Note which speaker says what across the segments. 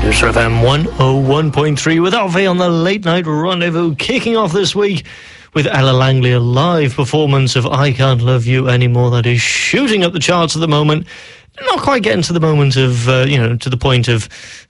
Speaker 1: Newstra FM 101.3 with Alfie on the Late Night Rendezvous, kicking off this week with Ella Langley, a live performance of I Can't Love You Anymore. That is shooting up the charts at the moment. Not quite getting to the moment of, to the point of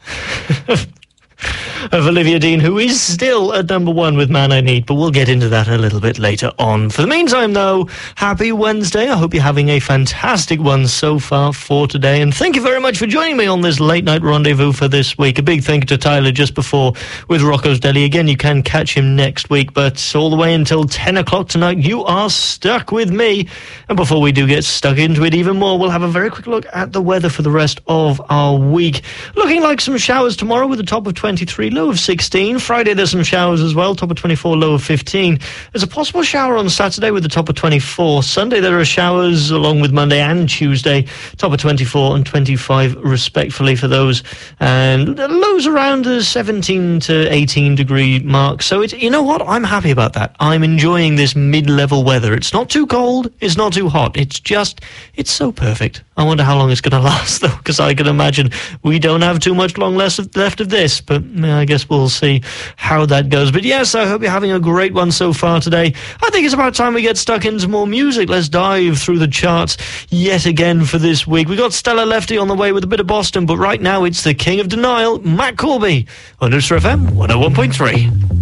Speaker 1: of Olivia Dean, who is still at number one with Man I Need, but we'll get into that a little bit later on. For the meantime, though, happy Wednesday. I hope you're having a fantastic one so far for today, and thank you very much for joining me on this Late Night Rendezvous for this week. A big thank you to Tyler just before with Rocco's Deli. Again, you can catch him next week, but all the way until 10 o'clock tonight, you are stuck with me. And before we do get stuck into it even more, we'll have a very quick look at the weather for the rest of our week. Looking like some showers tomorrow with a top of 23, low of 16. Friday there's some showers as well, top of 24, low of 15. There's a possible shower on Saturday with a top of 24. Sunday there are showers along with Monday and Tuesday, top of 24 and 25 respectfully for those. And lows around the 17 to 18 degree mark. So you know what? I'm happy about that. I'm enjoying this mid-level weather. It's not too cold, it's not too hot. It's so perfect. I wonder how long it's going to last, though, because I can imagine we don't have too much left of this, but I guess we'll see how that goes. But yes, I hope you're having a great one so far today. I think it's about time we get stuck into more music. Let's dive through the charts yet again for this week. We got Stella Lefty on the way with a bit of Boston, but right now it's the King of Denial, Matt Corby, on Newstra FM 101.3.